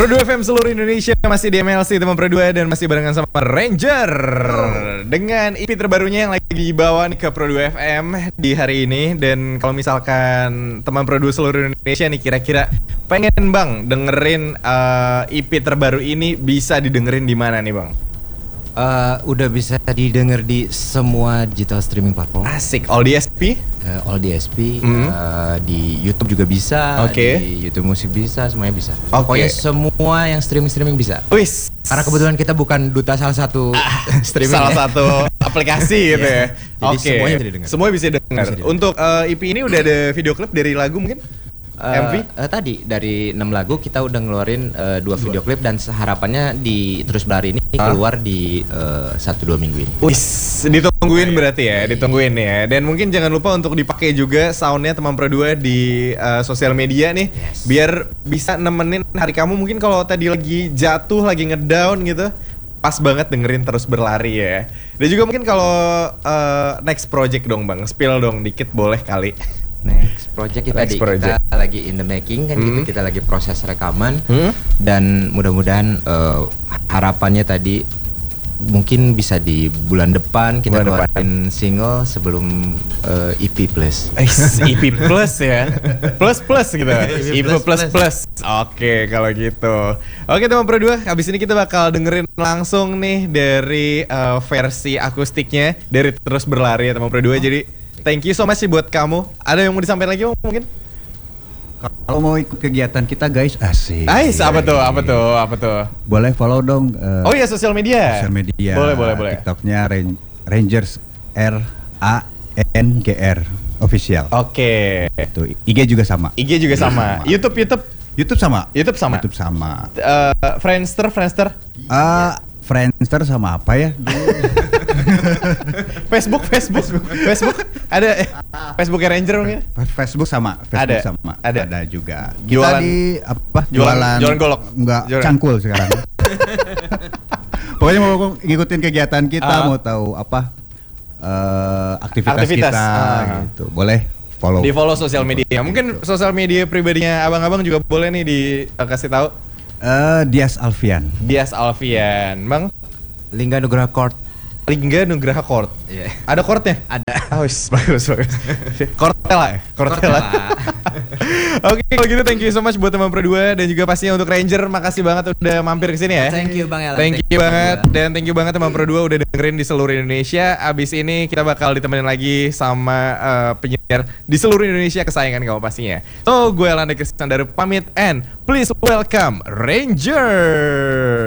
Pro 2 FM seluruh Indonesia masih di MLC teman Pro 2 dan masih barengan sama Ranger dengan EP terbarunya yang lagi dibawa nih ke Pro 2 FM di hari ini. Dan kalau misalkan teman Pro 2 seluruh Indonesia nih kira-kira pengen bang dengerin EP terbaru ini, bisa didengerin di mana nih bang? Udah bisa didengar di semua digital streaming platform. Asik, all DSP? All DSP, di YouTube juga bisa, di YouTube Musik bisa, semuanya bisa. Pokoknya semua yang streaming bisa. Wis. Karena kebetulan kita bukan duta salah satu streaming, salah satu aplikasi gitu ya. Jadi semuanya bisa didengar. Semua bisa didengar. Untuk EP ini udah ada video klip dari lagu mungkin? MV? Tadi dari 6 lagu kita udah ngeluarin 2 video klip dan harapannya di Terus Berlari ini keluar di 1-2 minggu ini. Wis, ditungguin berarti ya, ditungguin ya. Dan mungkin jangan lupa untuk dipakai juga soundnya teman Pro 2 di sosial media nih, biar bisa nemenin hari kamu. Mungkin kalau tadi lagi jatuh, lagi ngedown gitu, pas banget dengerin Terus Berlari ya. Dan juga mungkin kalau next project dong bang, spill dong dikit boleh kali. Next project kita lagi in the making kan gitu, kita lagi proses rekaman dan mudah-mudahan harapannya tadi mungkin bisa di bulan depan kita keluarin single sebelum EP plus. EP plus ya, plus gitu. EP plus. Oke kalau gitu. Oke teman Pro 2, habis ini kita bakal dengerin langsung nih dari versi akustiknya dari Terus Berlari ya teman Pro 2. Jadi thank you so much sih buat kamu. Ada yang mau disampaikan lagi mungkin? Kalau mau ikut kegiatan kita guys, asik. Apa tuh? Boleh follow dong. Oh iya, sosial media. Boleh. TikToknya Rangers RANGR official. Oke. Itu IG juga sama. YouTube sama. Friendster. Friendster sama apa ya? Facebook ada Facebooknya Ranger mungkin? Facebook sama. Ada juga. Jualan, kita di apa? Jualan golok. Enggak, cangkul sekarang. Pokoknya mau ngikutin kegiatan kita, mau tahu apa aktivitas kita gitu. Boleh follow. Di follow sosial media. Mungkin sosial media pribadinya abang-abang juga boleh nih dikasih tahu. Dias Alfian, Bang. Lingga Nugraha Court. Yeah. Ada chordnya? Ada. Bagus. Cortella. Oke, kalau gitu thank you so much buat teman Pro 2 dan juga pastinya untuk Ranger, makasih banget udah mampir ke sini ya. Thank you Bang Ella. Thank you banget dan thank you banget teman Pro 2 udah dengerin di seluruh Indonesia. Abis ini kita bakal ditemenin lagi sama penyiar di seluruh Indonesia kesayangan kamu pastinya. So, gue Elanda Kristian dari pamit and please welcome Ranger.